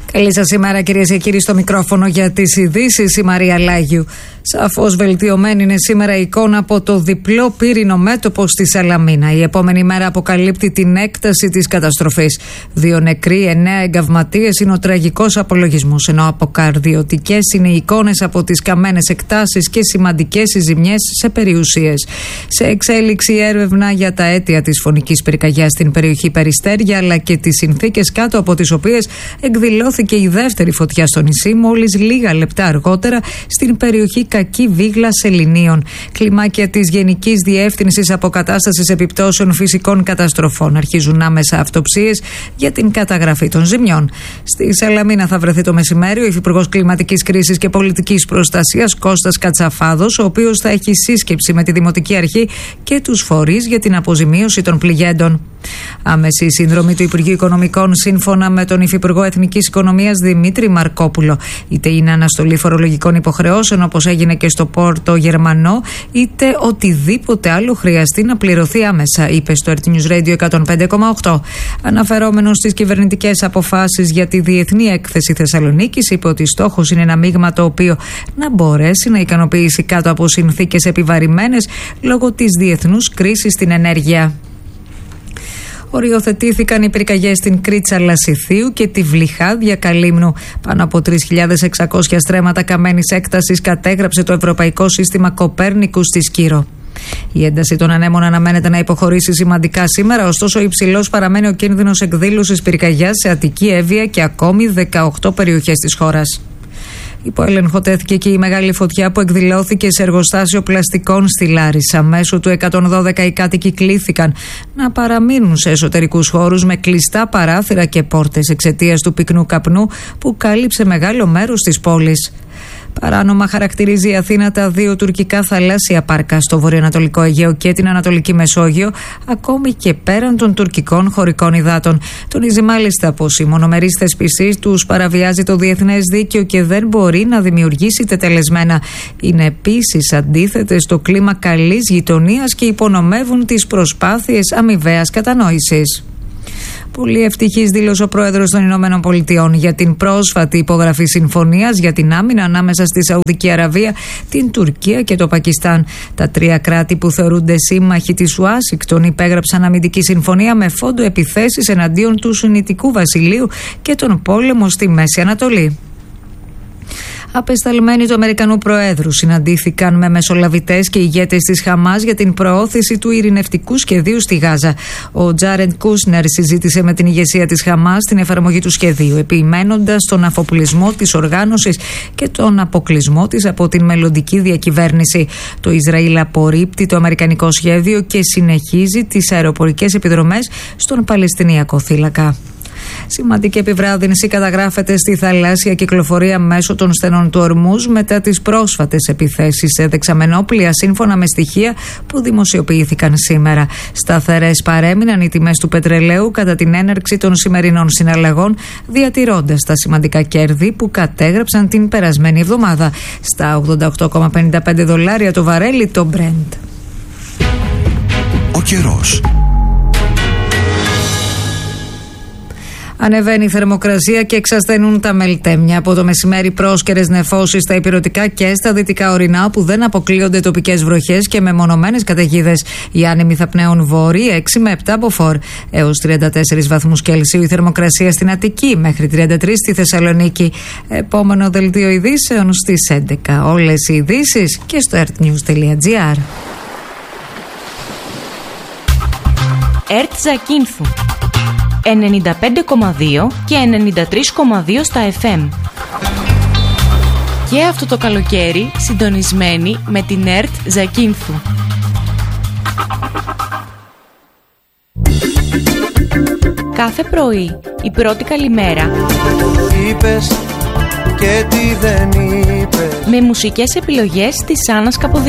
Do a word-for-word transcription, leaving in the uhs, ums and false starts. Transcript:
Καλή σας ημέρα, κυρίες και κύριοι, στο μικρόφωνο για τις ειδήσεις η Μαρία Λάγιου. Σαφώς βελτιωμένη είναι σήμερα η εικόνα από το διπλό πύρινο μέτωπο στη Σαλαμίνα. Η επόμενη μέρα αποκαλύπτει την έκταση της καταστροφής. Δύο νεκροί, εννέα εγκαυματίες είναι ο τραγικός απολογισμός, ενώ αποκαρδιωτικές είναι οι εικόνες από τις καμένες εκτάσεις και σημαντικές ζημιές σε περιουσίες. Σε εξέλιξη έρευνα για τα αίτια της φωνικής πυρκαγιάς στην περιοχή Περιστέρια, αλλά και τις συνθήκες κάτω από τις οποίες εκδηλώθηκε η δεύτερη φωτιά στο νησί μόλις λίγα λεπτά αργότερα στην περιοχή Κακή Βίγλα Σεληνίων. Κλιμάκια της Γενικής Διεύθυνσης Αποκατάστασης Επιπτώσεων Φυσικών Καταστροφών αρχίζουν άμεσα αυτοψίες για την καταγραφή των ζημιών. Στη Σαλαμίνα θα βρεθεί το μεσημέρι ο Υφυπουργός Κλιματικής Κρίσης και Πολιτικής Προστασίας Κώστας Κατσαφάδος, ο οποίος θα έχει σύσκεψη με τη Δημοτική Αρχή και τους φορείς για την αποζημίωση των πληγέντων. Άμεση σύνδρομη του Υπουργείου Οικονομικών, σύμφωνα με τον Υφυπουργό Εθνικής Οικονομίας Δημήτρη Μαρκόπουλο, είτε είναι αναστολή φορολογικών υποχρεώσεων όπως έγινε και στο Πόρτο Γερμανό, είτε οτιδήποτε άλλο χρειαστεί να πληρωθεί άμεσα, είπε στο Earth News Radio εκατόν πέντε κόμμα οκτώ. Αναφερόμενος στις κυβερνητικές αποφάσεις για τη Διεθνή Έκθεση Θεσσαλονίκης, είπε ότι στόχος είναι ένα μείγμα το οποίο να μπορέσει να ικανοποιήσει κάτω από συνθήκες επιβαρημένες λόγω της διεθνούς κρίσης στην ενέργεια. Οριοθετήθηκαν οι πυρκαγιές στην Κρίτσα Λασιθίου και τη Βλυχάδια Καλύμνου. Πάνω από τρεις χιλιάδες εξακόσια στρέμματα καμένης έκτασης κατέγραψε το Ευρωπαϊκό Σύστημα Κοπέρνικου στη Σκύρο. Η ένταση των ανέμων αναμένεται να υποχωρήσει σημαντικά σήμερα, ωστόσο υψηλός παραμένει ο κίνδυνος εκδήλωσης πυρκαγιάς σε Αττική, Εύβοια και ακόμη δεκαοκτώ περιοχές της χώρας. Υπό έλεγχο τέθηκε και η μεγάλη φωτιά που εκδηλώθηκε σε εργοστάσιο πλαστικών στη Λάρισα. Μέσω του εκατόν δώδεκα οι κάτοικοι κλήθηκαν να παραμείνουν σε εσωτερικούς χώρους με κλειστά παράθυρα και πόρτες εξαιτίας του πυκνού καπνού που κάλυψε μεγάλο μέρος της πόλης. Παράνομα χαρακτηρίζει η Αθήνα τα δύο τουρκικά θαλάσσια πάρκα στο βορειοανατολικό Αιγαίο και την Ανατολική Μεσόγειο, ακόμη και πέραν των τουρκικών χωρικών υδάτων. Τονίζει μάλιστα πως η μονομερής θέσπισή τους παραβιάζει το διεθνές δίκαιο και δεν μπορεί να δημιουργήσει τετελεσμένα. Είναι επίσης αντίθετες στο κλίμα καλής γειτονίας και υπονομεύουν τις προσπάθειες αμοιβαίας κατανόησης. Πολύ ευτυχής δήλωσε ο πρόεδρος των Ηνωμένων Πολιτειών για την πρόσφατη υπογραφή συμφωνίας για την άμυνα ανάμεσα στη Σαουδική Αραβία, την Τουρκία και το Πακιστάν. Τα τρία κράτη που θεωρούνται σύμμαχοι της Ουάσιγκτον υπέγραψαν αμυντική συμφωνία με φόντο επιθέσεις εναντίον του Σουννιτικού Βασιλείου και τον πόλεμο στη Μέση Ανατολή. Απεσταλμένοι του Αμερικανού Προέδρου συναντήθηκαν με μεσολαβητές και ηγέτες της Χαμάς για την προώθηση του ειρηνευτικού σχεδίου στη Γάζα. Ο Τζάρεντ Κούσνερ συζήτησε με την ηγεσία της Χαμάς την εφαρμογή του σχεδίου, επιμένοντας τον αφοπλισμό της οργάνωσης και τον αποκλεισμό της από την μελλοντική διακυβέρνηση. Το Ισραήλ απορρίπτει το αμερικανικό σχέδιο και συνεχίζει τις αεροπορικές επιδρομές στον Παλαιστινιακό θύλακα. Σημαντική επιβράδυνση καταγράφεται στη θαλάσσια κυκλοφορία μέσω των στενών του Ορμούζ μετά τις πρόσφατες επιθέσεις σε δεξαμενόπλια, σύμφωνα με στοιχεία που δημοσιοποιήθηκαν σήμερα. Σταθερές παρέμειναν οι τιμές του πετρελαίου κατά την έναρξη των σημερινών συναλλαγών, διατηρώντας τα σημαντικά κέρδη που κατέγραψαν την περασμένη εβδομάδα στα ογδόντα οκτώ κόμμα πενήντα πέντε δολάρια το βαρέλι το Brent. Ο καιρός. Ανεβαίνει η θερμοκρασία και εξασθενούν τα μελτέμια. Από το μεσημέρι πρόσκαιρες νεφώσεις στα ηπειρωτικά και στα δυτικά ορεινά, όπου δεν αποκλείονται τοπικές βροχές και μεμονωμένες καταιγίδες. Οι άνεμοι θα πνέουν βόρειοι έξι με επτά μποφόρ. Έως τριάντα τέσσερις βαθμούς Κελσίου η θερμοκρασία στην Αττική, μέχρι τριάντα τρεις στη Θεσσαλονίκη. Επόμενο δελτίο ειδήσεων στις έντεκα. Όλες οι ειδήσεις και στο earthnews.gr. Ερτ Ζακίνθου ενενήντα πέντε κόμμα δύο και ενενήντα τρία κόμμα δύο στα εφ εμ. Και αυτό το καλοκαίρι συντονισμένοι με την Ερτ Ζακίνθου. Κάθε πρωί η πρώτη καλημέρα είπες και τι δεν είπες, με μουσικές επιλογές της Άννας Καποδίστρου.